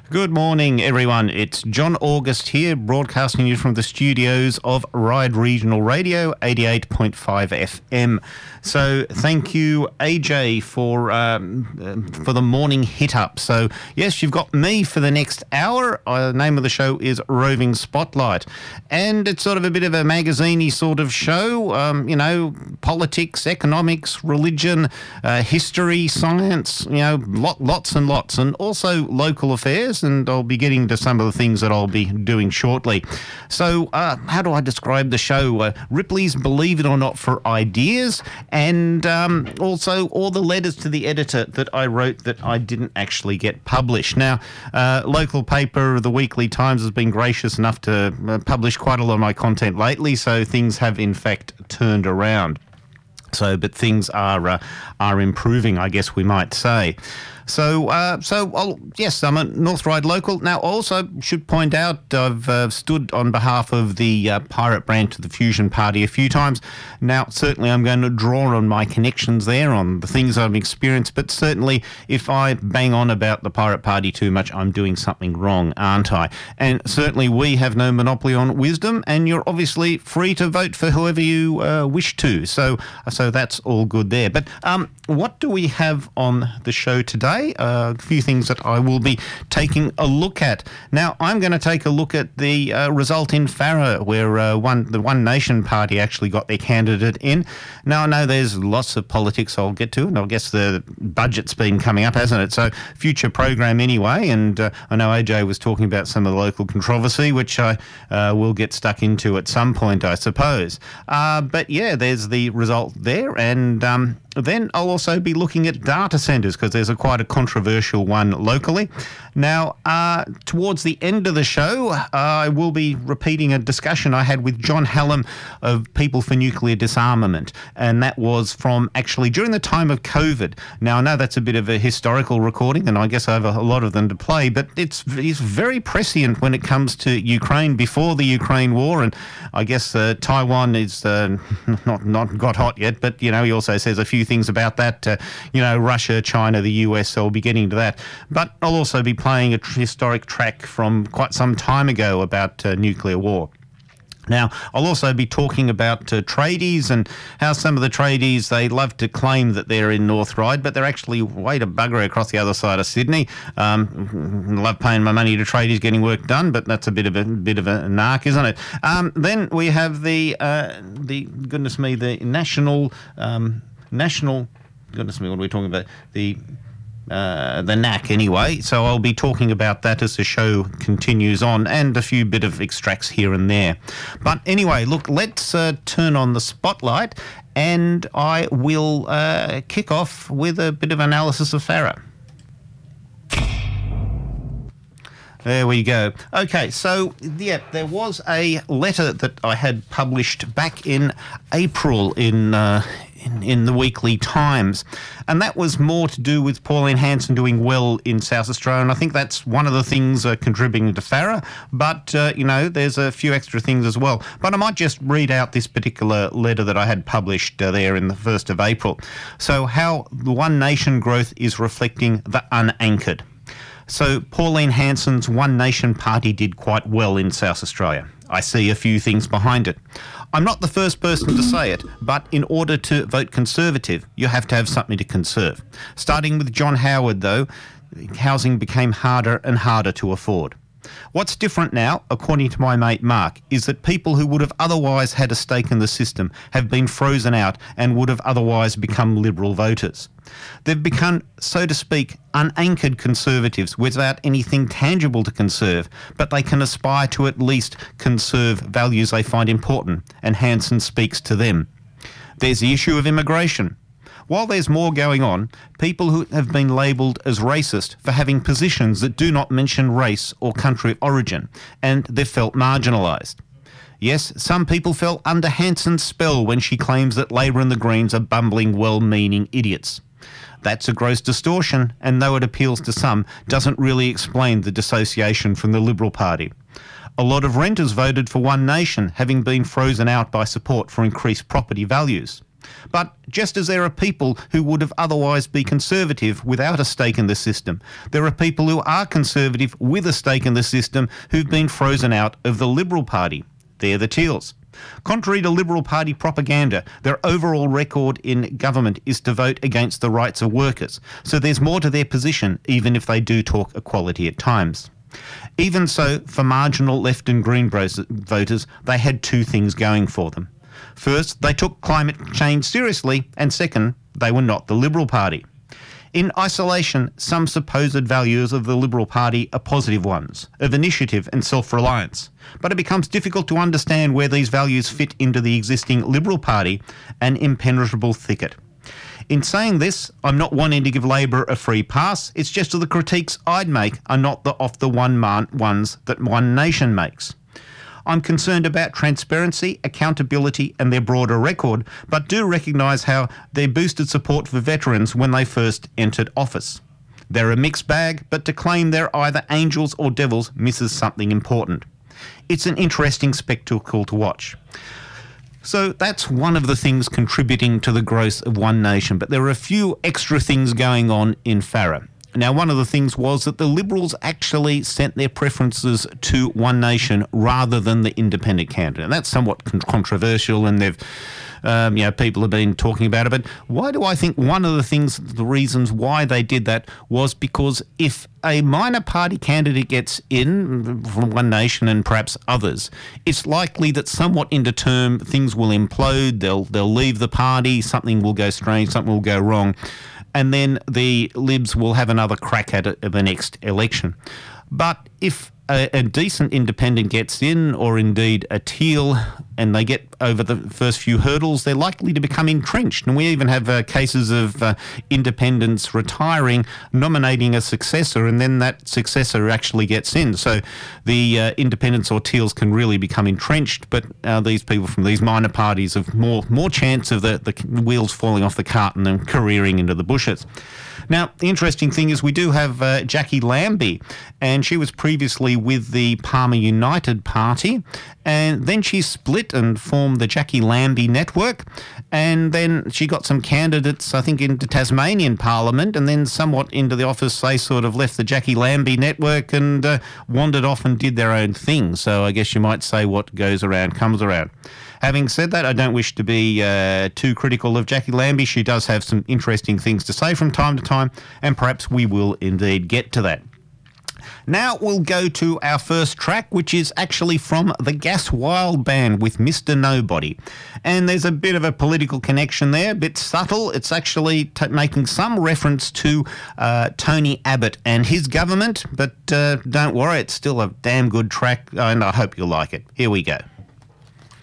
Good morning, everyone. It's John August here, broadcasting you from the studios of Ryde Regional Radio, 88.5 FM. So thank you, AJ, for the morning hit-up. So, yes, you've got me for the next hour. The name of the show is Roving Spotlight. And it's sort of a bit of a magazine-y sort of show, politics, economics, religion, history, science, lots and lots, and also local affairs, and I'll be getting to some of the things that I'll be doing shortly. So, how do I describe the show? Ripley's Believe It or Not for Ideas, and also all the letters to the editor that I wrote that I didn't actually get published. Now, local paper, the Weekly Times, has been gracious enough to publish quite a lot of my content lately, so things have in fact turned around. But things are improving, I guess we might say. Yes, I'm a North Ryde local. Now, also should point out I've stood on behalf of the pirate branch of the Fusion Party a few times. Now, certainly I'm going to draw on my connections there, on the things I've experienced, but certainly if I bang on about the Pirate Party too much, I'm doing something wrong, aren't I? And certainly we have no monopoly on wisdom, and you're obviously free to vote for whoever you wish to. So that's all good there. But what do we have on the show today? A few things that I will be taking a look at. Now, I'm going to take a look at the result in Farrer, where the One Nation Party actually got their candidate in. Now, I know there's lots of politics I'll get to, and I guess the budget's been coming up, hasn't it? So, future program anyway, and I know AJ was talking about some of the local controversy, which I will get stuck into at some point, I suppose. But yeah, there's the result there, and then I'll also be looking at data centres, because there's quite a controversial one locally. Now, towards the end of the show, I will be repeating a discussion I had with John Hallam of People for Nuclear Disarmament, and that was from actually during the time of COVID. Now, I know that's a bit of a historical recording, and I guess I have a lot of them to play, but it's very prescient when it comes to Ukraine before the Ukraine war, and I guess Taiwan is not got hot yet, but, he also says a few things about that, Russia, China, the US, so I'll be getting to that. But I'll also be playing a historic track from quite some time ago about nuclear war. Now, I'll also be talking about tradies and how some of the tradies, they love to claim that they're in North Ryde, but they're actually way to bugger across the other side of Sydney. Love paying my money to tradies getting work done, but that's a bit of a narc, isn't it? Then we have the national, goodness me, what are we talking about? The NAC anyway, so I'll be talking about that as the show continues on, and a few bit of extracts here and there. But anyway, look, let's turn on the spotlight, and I will kick off with a bit of analysis of Farrer. There we go. Okay, so, yeah, there was a letter that I had published back in April in the Weekly Times, and that was more to do with Pauline Hanson doing well in South Australia, and I think that's one of the things contributing to Farrer, but, there's a few extra things as well. But I might just read out this particular letter that I had published there in the 1st of April. So, how the One Nation growth is reflecting the unanchored. So Pauline Hanson's One Nation Party did quite well in South Australia. I see a few things behind it. I'm not the first person to say it, but in order to vote Conservative, you have to have something to conserve. Starting with John Howard, though, housing became harder and harder to afford. What's different now, according to my mate Mark, is that people who would have otherwise had a stake in the system have been frozen out and would have otherwise become Liberal voters. They've become, so to speak, unanchored Conservatives without anything tangible to conserve, but they can aspire to at least conserve values they find important, and Hanson speaks to them. There's the issue of immigration. While there's more going on, people who have been labelled as racist for having positions that do not mention race or country of origin, and they've felt marginalised. Yes, some people fell under Hanson's spell when she claims that Labor and the Greens are bumbling, well-meaning idiots. That's a gross distortion, and though it appeals to some, doesn't really explain the dissociation from the Liberal Party. A lot of renters voted for One Nation, having been frozen out by support for increased property values. But just as there are people who would have otherwise be conservative without a stake in the system, there are people who are conservative with a stake in the system who've been frozen out of the Liberal Party. They're the Teals. Contrary to Liberal Party propaganda, their overall record in government is to vote against the rights of workers, so there's more to their position, even if they do talk equality at times. Even so, for marginal left and Green voters, they had two things going for them. First, they took climate change seriously, and second, they were not the Liberal Party. In isolation, some supposed values of the Liberal Party are positive ones, of initiative and self-reliance. But it becomes difficult to understand where these values fit into the existing Liberal Party, an impenetrable thicket. In saying this, I'm not wanting to give Labor a free pass, it's just that the critiques I'd make are not the ones that One Nation makes. I'm concerned about transparency, accountability and their broader record, but do recognise how they boosted support for veterans when they first entered office. They're a mixed bag, but to claim they're either angels or devils misses something important. It's an interesting spectacle to watch. So that's one of the things contributing to the growth of One Nation, but there are a few extra things going on in Farrer. Now, one of the things was that the Liberals actually sent their preferences to One Nation rather than the independent candidate. And that's somewhat controversial, and people have been talking about it. But why do I think one of the reasons why they did that was because if a minor party candidate gets in from One Nation and perhaps others, it's likely that somewhat into term things will implode, they'll leave the party, something will go strange, something will go wrong, and then the Libs will have another crack at it at the next election. But if a decent independent gets in, or indeed a Teal, and they get over the first few hurdles, they're likely to become entrenched. And we even have cases of independents retiring, nominating a successor, and then that successor actually gets in. So the independents or Teals can really become entrenched, but these people from these minor parties have more chance of the wheels falling off the cart and them careering into the bushes. Now, the interesting thing is we do have Jackie Lambie, and she was previously with the Palmer United Party, and then she split and formed the Jackie Lambie Network, and then she got some candidates, I think, into Tasmanian Parliament, and then somewhat into the office they sort of left the Jackie Lambie Network and wandered off and did their own thing. So I guess you might say what goes around comes around. Having said that, I don't wish to be too critical of Jackie Lambie. She does have some interesting things to say from time to time, and perhaps we will indeed get to that. Now we'll go to our first track, which is actually from the Gas Wild Band with Mr. Nobody. And there's a bit of a political connection there, a bit subtle. It's actually making some reference to Tony Abbott and his government, but don't worry, it's still a damn good track, and I hope you'll like it. Here we go.